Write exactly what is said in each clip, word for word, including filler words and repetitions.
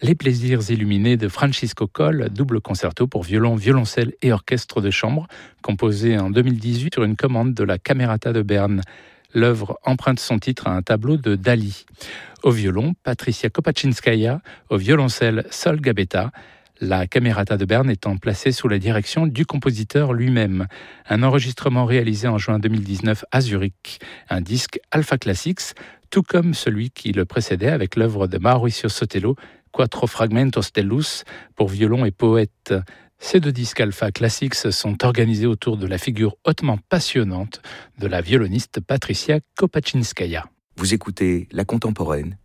Les plaisirs illuminés de Francisco Coll, double concerto pour violon, violoncelle et orchestre de chambre, composé en deux mille dix-huit sur une commande de la Camerata de Berne. L'œuvre emprunte son titre à un tableau de Dali. Au violon, Patricia Kopaczynskaja, au violoncelle, Sol Gabetta. La Camerata de Berne étant placée sous la direction du compositeur lui-même. Un enregistrement réalisé en juin deux mille dix-neuf à Zurich. Un disque Alpha Classics, tout comme celui qui le précédait avec l'œuvre de Mauricio Sotelo, Quattro Fragmentos Tellus, pour violon et poète. Ces deux disques Alpha Classics sont organisés autour de la figure hautement passionnante de la violoniste Patricia Kopaczynskaja. Vous écoutez La Contemporaine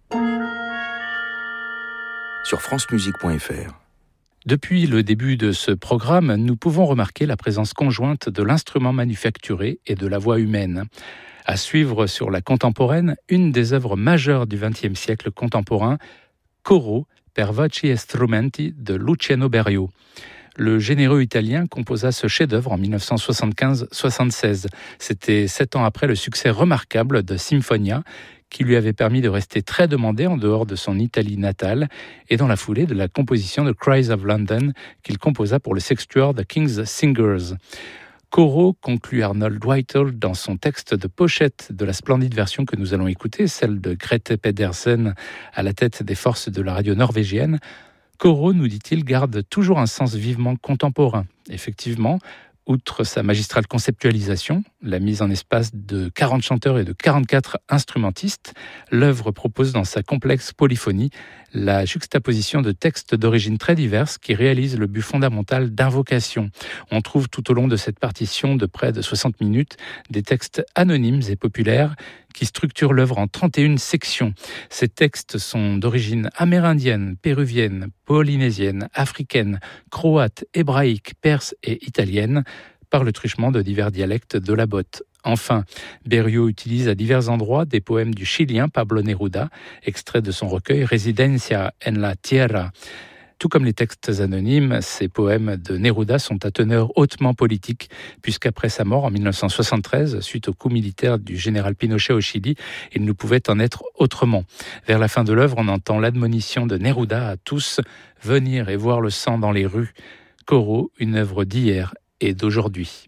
sur francemusique point f r. Depuis le début de ce programme, nous pouvons remarquer la présence conjointe de l'instrument manufacturé et de la voix humaine. À suivre sur La Contemporaine, une des œuvres majeures du vingtième siècle contemporain, Coro per voci e strumenti de Luciano Berio. Le généreux italien composa ce chef-d'œuvre en dix-neuf cent soixante-quinze soixante-seize. C'était sept ans après le succès remarquable de Symphonia, qui lui avait permis de rester très demandé en dehors de son Italie natale, et dans la foulée de la composition de Cries of London qu'il composa pour le sextuor The King's Singers. Coro, conclut Arnold Whittle dans son texte de pochette de la splendide version que nous allons écouter, celle de Grete Pedersen à la tête des forces de la radio norvégienne. Coro, nous dit-il, garde toujours un sens vivement contemporain. Effectivement, outre sa magistrale conceptualisation, la mise en espace de quarante chanteurs et de quarante-quatre instrumentistes, l'œuvre propose dans sa complexe polyphonie la juxtaposition de textes d'origine très diverses qui réalisent le but fondamental d'invocation. On trouve tout au long de cette partition de près de soixante minutes des textes anonymes et populaires qui structurent l'œuvre en trente et une sections. Ces textes sont d'origine amérindienne, péruvienne, polynésienne, africaine, croate, hébraïque, perse et italienne, par le truchement de divers dialectes de la botte. Enfin, Berio utilise à divers endroits des poèmes du Chilien Pablo Neruda, extraits de son recueil Residencia en la Tierra. Tout comme les textes anonymes, ces poèmes de Neruda sont à teneur hautement politique, puisqu'après sa mort en dix-neuf cent soixante-treize, suite au coup militaire du général Pinochet au Chili, il ne pouvait en être autrement. Vers la fin de l'œuvre, on entend l'admonition de Neruda à tous « venir et voir le sang dans les rues ». Coro, une œuvre d'hier et d'aujourd'hui.